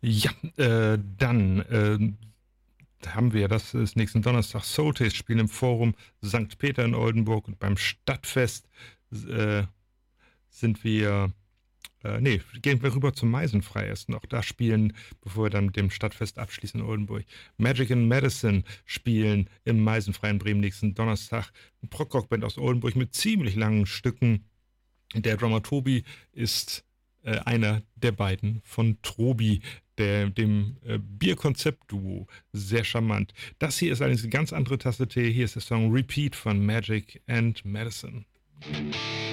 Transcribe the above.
Ja, dann haben wir, das ist nächsten Donnerstag, Soul Taste spielen im Forum St. Peter in Oldenburg, und beim Stadtfest äh, sind wir, gehen wir rüber zum Meisenfrei erst noch. Da spielen, bevor wir dann mit dem Stadtfest abschließen in Oldenburg, Magic and Medicine spielen im Meisenfrei in Bremen nächsten Donnerstag. Eine Prog-Rock-Band aus Oldenburg mit ziemlich langen Stücken. Der Drummer Tobi ist einer der beiden von Trobi, dem Bierkonzept-Duo. Sehr charmant. Das hier ist allerdings eine ganz andere Tasse Tee. Hier ist der Song Repeat von Magic and Medicine.